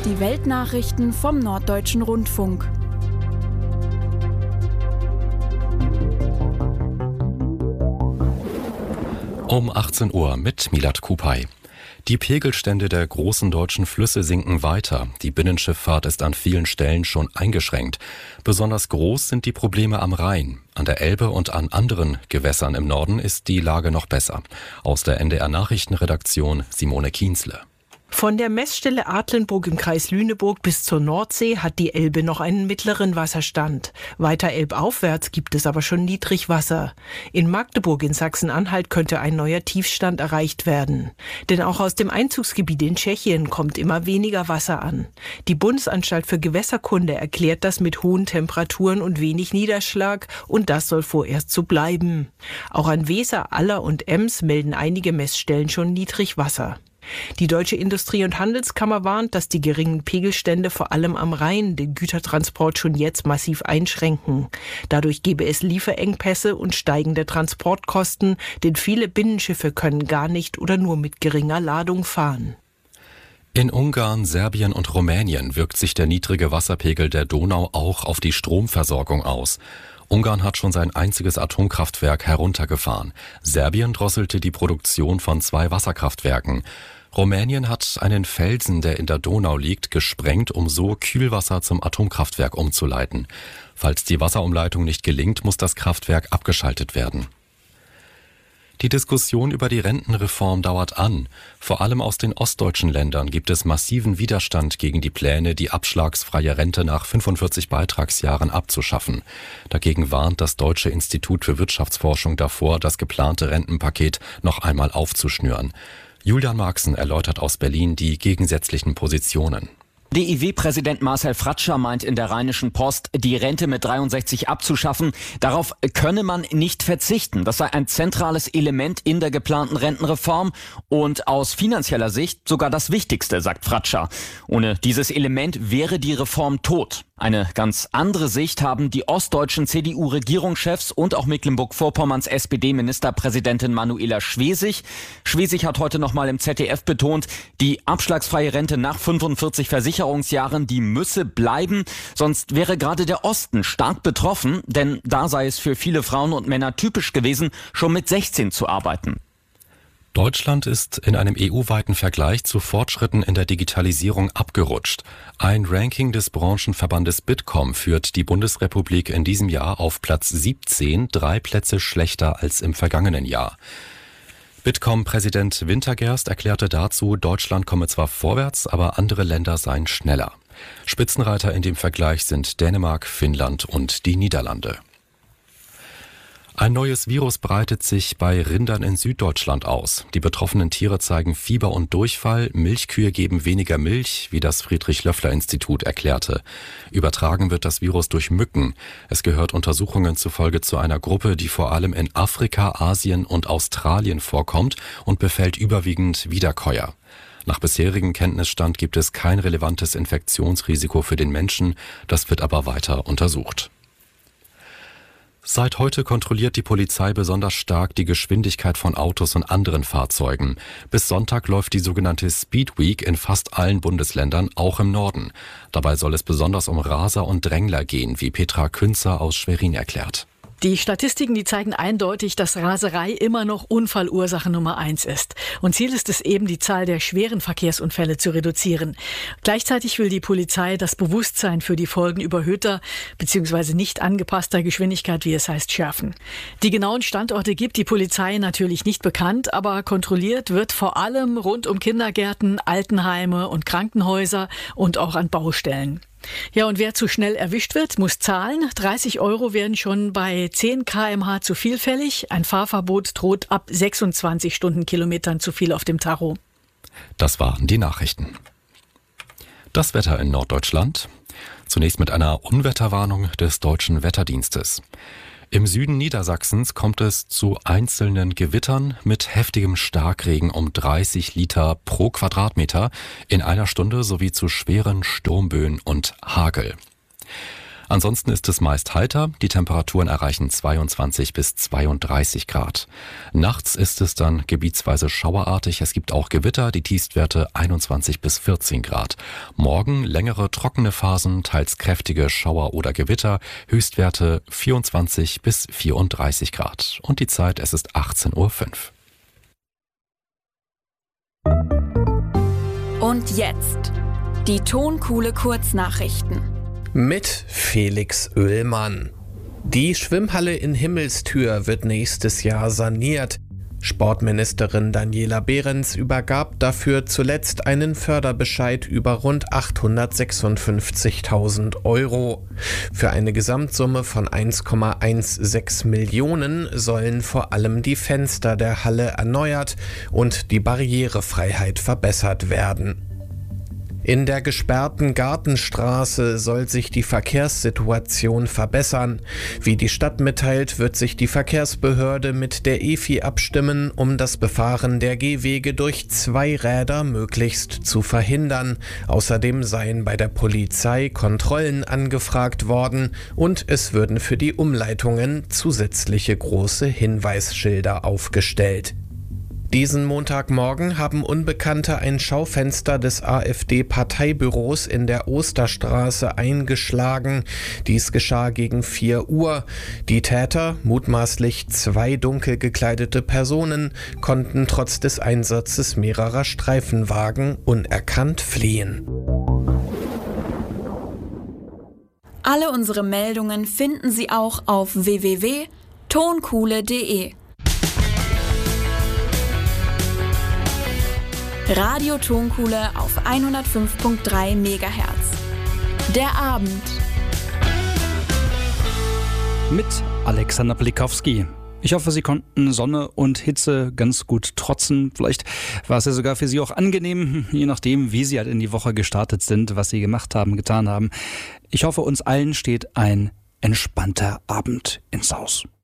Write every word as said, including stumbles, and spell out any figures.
Die Weltnachrichten vom Norddeutschen Rundfunk. Um achtzehn Uhr mit Milad Kupay. Die Pegelstände der großen deutschen Flüsse sinken weiter. Die Binnenschifffahrt ist an vielen Stellen schon eingeschränkt. Besonders groß sind die Probleme am Rhein. An der Elbe und an anderen Gewässern im Norden ist die Lage noch besser. Aus der N D R Nachrichtenredaktion Simone Kienzle. Von der Messstelle Adlenburg im Kreis Lüneburg bis zur Nordsee hat die Elbe noch einen mittleren Wasserstand. Weiter elbaufwärts gibt es aber schon Niedrigwasser. In Magdeburg in Sachsen-Anhalt könnte ein neuer Tiefstand erreicht werden. Denn auch aus dem Einzugsgebiet in Tschechien kommt immer weniger Wasser an. Die Bundesanstalt für Gewässerkunde erklärt das mit hohen Temperaturen und wenig Niederschlag, und das soll vorerst so bleiben. Auch an Weser, Aller und Ems melden einige Messstellen schon Niedrigwasser. Die Deutsche Industrie- und Handelskammer warnt, dass die geringen Pegelstände vor allem am Rhein den Gütertransport schon jetzt massiv einschränken. Dadurch gebe es Lieferengpässe und steigende Transportkosten, denn viele Binnenschiffe können gar nicht oder nur mit geringer Ladung fahren. In Ungarn, Serbien und Rumänien wirkt sich der niedrige Wasserpegel der Donau auch auf die Stromversorgung aus. Ungarn hat schon sein einziges Atomkraftwerk heruntergefahren. Serbien drosselte die Produktion von zwei Wasserkraftwerken. Rumänien hat einen Felsen, der in der Donau liegt, gesprengt, um so Kühlwasser zum Atomkraftwerk umzuleiten. Falls die Wasserumleitung nicht gelingt, muss das Kraftwerk abgeschaltet werden. Die Diskussion über die Rentenreform dauert an. Vor allem aus den ostdeutschen Ländern gibt es massiven Widerstand gegen die Pläne, die abschlagsfreie Rente nach fünfundvierzig Beitragsjahren abzuschaffen. Dagegen warnt das Deutsche Institut für Wirtschaftsforschung davor, das geplante Rentenpaket noch einmal aufzuschnüren. Julian Marxen erläutert aus Berlin die gegensätzlichen Positionen. D I W-Präsident Marcel Fratscher meint in der Rheinischen Post, die Rente mit dreiundsechzig abzuschaffen. Darauf könne man nicht verzichten. Das sei ein zentrales Element in der geplanten Rentenreform und aus finanzieller Sicht sogar das Wichtigste, sagt Fratscher. Ohne dieses Element wäre die Reform tot. Eine ganz andere Sicht haben die ostdeutschen C D U-Regierungschefs und auch Mecklenburg-Vorpommerns S P D-Ministerpräsidentin Manuela Schwesig. Schwesig hat heute nochmal im Z D F betont, die abschlagsfreie Rente nach fünfundvierzig Versicherungsjahren, die müsse bleiben. Sonst wäre gerade der Osten stark betroffen, denn da sei es für viele Frauen und Männer typisch gewesen, schon mit sechzehn zu arbeiten. Deutschland ist in einem E U-weiten Vergleich zu Fortschritten in der Digitalisierung abgerutscht. Ein Ranking des Branchenverbandes Bitkom führt die Bundesrepublik in diesem Jahr auf Platz siebzehn, drei Plätze schlechter als im vergangenen Jahr. Bitkom-Präsident Wintergerst erklärte dazu, Deutschland komme zwar vorwärts, aber andere Länder seien schneller. Spitzenreiter in dem Vergleich sind Dänemark, Finnland und die Niederlande. Ein neues Virus breitet sich bei Rindern in Süddeutschland aus. Die betroffenen Tiere zeigen Fieber und Durchfall. Milchkühe geben weniger Milch, wie das Friedrich-Löffler-Institut erklärte. Übertragen wird das Virus durch Mücken. Es gehört Untersuchungen zufolge zu einer Gruppe, die vor allem in Afrika, Asien und Australien vorkommt und befällt überwiegend Wiederkäuer. Nach bisherigem Kenntnisstand gibt es kein relevantes Infektionsrisiko für den Menschen. Das wird aber weiter untersucht. Seit heute kontrolliert die Polizei besonders stark die Geschwindigkeit von Autos und anderen Fahrzeugen. Bis Sonntag läuft die sogenannte Speed Week in fast allen Bundesländern, auch im Norden. Dabei soll es besonders um Raser und Drängler gehen, wie Petra Künzer aus Schwerin erklärt. Die Statistiken, die zeigen eindeutig, dass Raserei immer noch Unfallursache Nummer eins ist. Und Ziel ist es eben, die Zahl der schweren Verkehrsunfälle zu reduzieren. Gleichzeitig will die Polizei das Bewusstsein für die Folgen überhöhter bzw. nicht angepasster Geschwindigkeit, wie es heißt, schärfen. Die genauen Standorte gibt die Polizei natürlich nicht bekannt, aber kontrolliert wird vor allem rund um Kindergärten, Altenheime und Krankenhäuser und auch an Baustellen. Ja, und wer zu schnell erwischt wird, muss zahlen. dreißig Euro werden schon bei zehn Kilometer pro Stunde zu viel fällig. Ein Fahrverbot droht ab sechsundzwanzig Stundenkilometern zu viel auf dem Tacho. Das waren die Nachrichten. Das Wetter in Norddeutschland. Zunächst mit einer Unwetterwarnung des Deutschen Wetterdienstes. Im Süden Niedersachsens kommt es zu einzelnen Gewittern mit heftigem Starkregen um dreißig Liter pro Quadratmeter in einer Stunde sowie zu schweren Sturmböen und Hagel. Ansonsten ist es meist heiter. Die Temperaturen erreichen zweiundzwanzig bis zweiunddreißig Grad. Nachts ist es dann gebietsweise schauerartig. Es gibt auch Gewitter. Die Tiefstwerte einundzwanzig bis vierzehn Grad. Morgen längere trockene Phasen, teils kräftige Schauer oder Gewitter. Höchstwerte vierundzwanzig bis vierunddreißig Grad. Und die Zeit, es ist achtzehn Uhr fünf. Und jetzt die Tonkuhle Kurznachrichten. Mit Felix Oehlmann. Die Schwimmhalle in Himmelstür wird nächstes Jahr saniert. Sportministerin Daniela Behrens übergab dafür zuletzt einen Förderbescheid über rund achthundertsechsundfünfzigtausend Euro. Für eine Gesamtsumme von eins Komma sechzehn Millionen sollen vor allem die Fenster der Halle erneuert und die Barrierefreiheit verbessert werden. In der gesperrten Gartenstraße soll sich die Verkehrssituation verbessern. Wie die Stadt mitteilt, wird sich die Verkehrsbehörde mit der E F I abstimmen, um das Befahren der Gehwege durch Zweiräder möglichst zu verhindern. Außerdem seien bei der Polizei Kontrollen angefragt worden und es würden für die Umleitungen zusätzliche große Hinweisschilder aufgestellt. Diesen Montagmorgen haben Unbekannte ein Schaufenster des AfD-Parteibüros in der Osterstraße eingeschlagen. Dies geschah gegen vier Uhr. Die Täter, mutmaßlich zwei dunkel gekleidete Personen, konnten trotz des Einsatzes mehrerer Streifenwagen unerkannt fliehen. Alle unsere Meldungen finden Sie auch auf w w w punkt tonkuhle punkt de. Radio Tonkuhle auf hundertfünf Komma drei Megahertz. Der Abend. Mit Alexander Plikowski. Ich hoffe, Sie konnten Sonne und Hitze ganz gut trotzen. Vielleicht war es ja sogar für Sie auch angenehm, je nachdem, wie Sie halt in die Woche gestartet sind, was Sie gemacht haben, getan haben. Ich hoffe, uns allen steht ein entspannter Abend ins Haus.